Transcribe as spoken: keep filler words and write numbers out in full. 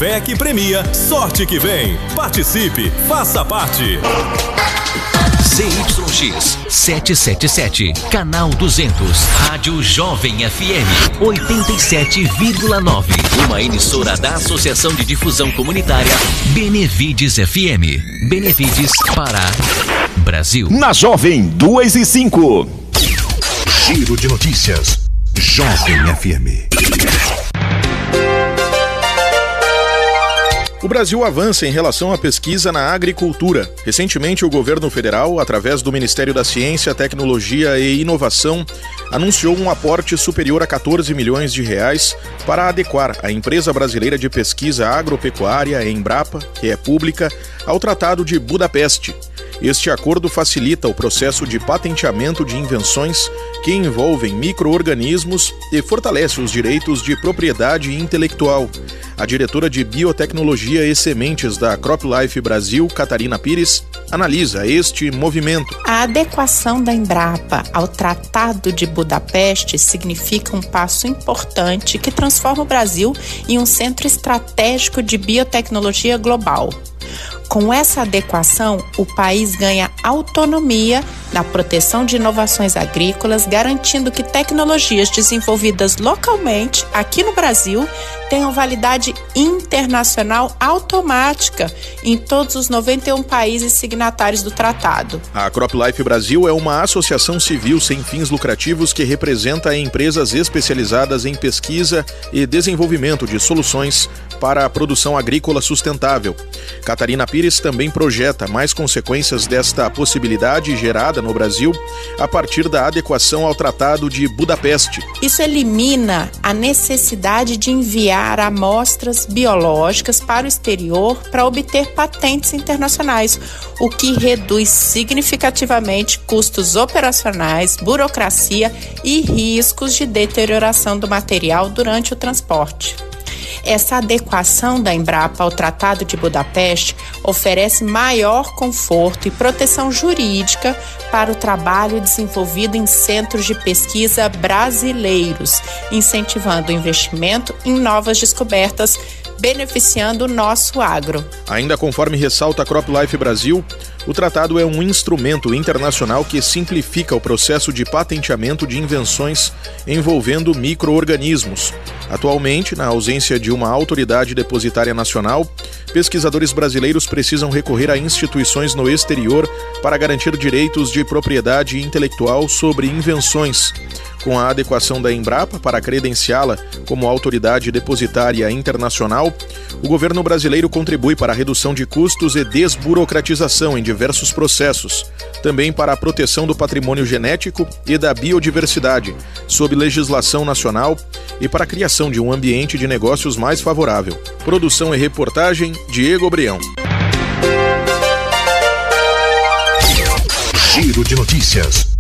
Fé que premia, sorte que vem. Participe, faça parte. Z Y X setecentos e setenta e sete, canal duzentos, Rádio Jovem F M oitenta e sete vírgula nove, uma emissora da Associação de Difusão Comunitária Benevides F M. Benevides, Pará, Brasil. Na Jovem duas e cinco. Giro de notícias. Jovem F M. O Brasil avança em relação à pesquisa na agricultura. Recentemente, o governo federal, através do Ministério da Ciência, Tecnologia e Inovação, anunciou um aporte superior a quatorze milhões de reais para adequar a empresa brasileira de pesquisa agropecuária, Embrapa, que é pública, ao Tratado de Budapeste. Este acordo facilita o processo de patenteamento de invenções que envolvem micro-organismos e fortalece os direitos de propriedade intelectual. A diretora de Biotecnologia e Sementes da CropLife Brasil, Catarina Pires, analisa este movimento. A adequação da Embrapa ao Tratado de Budapeste significa um passo importante que transforma o Brasil em um centro estratégico de biotecnologia global. Com essa adequação, o país ganha autonomia na proteção de inovações agrícolas, garantindo que tecnologias desenvolvidas localmente, aqui no Brasil, tenham validade internacional automática em todos os noventa e um países signatários do tratado. A CropLife Brasil é uma associação civil sem fins lucrativos que representa empresas especializadas em pesquisa e desenvolvimento de soluções para a produção agrícola sustentável. Catarina Pires também projeta mais consequências desta possibilidade gerada no Brasil a partir da adequação ao Tratado de Budapeste. Isso elimina a necessidade de enviar amostras biológicas para o exterior para obter patentes internacionais, o que reduz significativamente custos operacionais, burocracia e riscos de deterioração do material durante o transporte. Essa adequação da Embrapa ao Tratado de Budapeste oferece maior conforto e proteção jurídica para o trabalho desenvolvido em centros de pesquisa brasileiros, incentivando o investimento em novas descobertas, beneficiando o nosso agro. Ainda conforme ressalta a CropLife Brasil, o tratado é um instrumento internacional que simplifica o processo de patenteamento de invenções envolvendo micro-organismos. Atualmente, na ausência de uma autoridade depositária nacional, pesquisadores brasileiros precisam recorrer a instituições no exterior para garantir direitos de propriedade intelectual sobre invenções. Com a adequação da Embrapa para credenciá-la como autoridade depositária internacional, o governo brasileiro contribui para a redução de custos e desburocratização em diversos processos, também para a proteção do patrimônio genético e da biodiversidade, sob legislação nacional, e para a criação de um ambiente de negócios mais favorável. Produção e reportagem, Diego Brião. Giro de notícias.